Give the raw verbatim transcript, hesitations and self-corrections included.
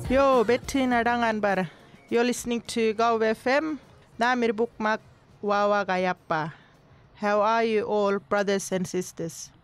Yo, Betty Nadangan Bara. You're listening to Go F M. Namir Bukmak Wawa Gayappa. How are you all, brothers and sisters?